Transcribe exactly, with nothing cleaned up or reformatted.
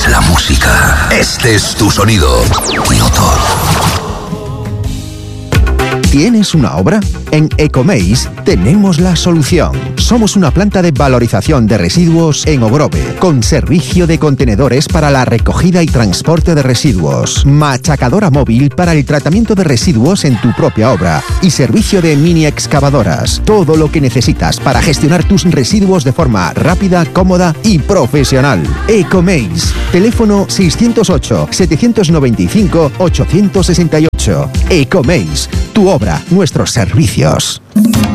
es la música. Este es tu sonido. Kyoto. ¿Tienes una obra? En Ecomeis tenemos la solución. Somos una planta de valorización de residuos en Ogrove, con servicio de contenedores para la recogida y transporte de residuos, machacadora móvil para el tratamiento de residuos en tu propia obra y servicio de mini excavadoras. Todo lo que necesitas para gestionar tus residuos de forma rápida, cómoda y profesional. Ecomeis. Teléfono seiscientos ocho, setecientos noventa y cinco, ochocientos sesenta y ocho. Ecomeis. Tu obra, nuestros servicios.